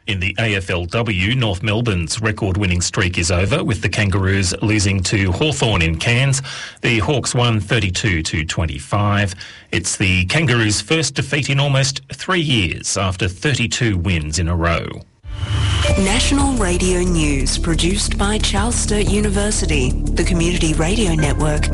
In the AFLW, North Melbourne's record-winning streak is over, with the Kangaroos losing to Hawthorn in Cairns. The Hawks won 32-25. It's the Kangaroos' first defeat in almost 3 years after 32 wins in a row. National Radio News, produced by Charles Sturt University, the Community Radio Network